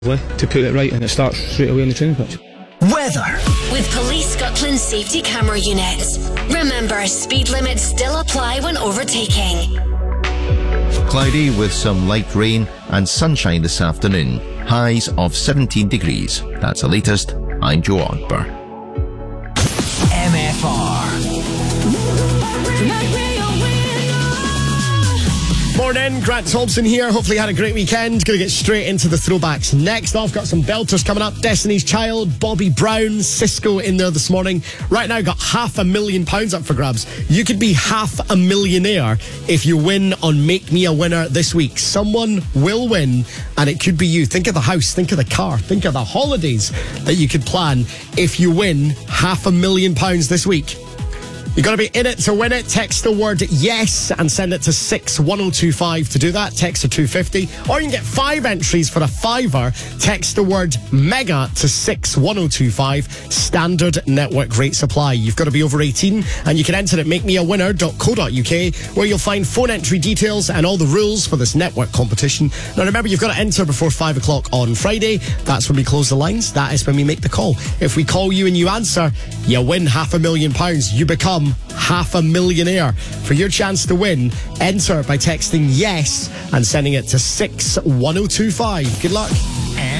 to put it right, and it starts straight away on the training pitch. Weather. With Police Scotland safety camera units. Remember, speed limits still apply when overtaking. Cloudy with some light rain and sunshine this afternoon. Highs of 17 degrees. That's the latest. I'm Joe Ogber. MFR. Morning, Grant Thompson here. Hopefully you had a great weekend. Going to get straight into the throwbacks next. I've got some belters coming up. Destiny's Child, Bobby Brown, Cisco in there this morning. Right now, got £500,000 up for grabs. You could be half a millionaire if you win on Make Me a Winner this week. Someone will win, and it could be you. Think of the house, think of the car, think of the holidays that you could plan if you win £500,000 this week. You've got to be in it to win it. Text the word yes and send it to 61025 to do that. Text to 250. Or you can get 5 entries for a £5. Text the word mega to 61025. Standard network rate supply. You've got to be over 18 and you can enter at makemeawinner.co.uk where you'll find phone entry details and all the rules for this network competition. Now remember, you've got to enter before 5 o'clock on Friday. That's when we close the lines. That is when we make the call. If we call you and you answer, you win £500,000. You become half a millionaire. For your chance to win, enter by texting yes and sending it to 61025. Good luck.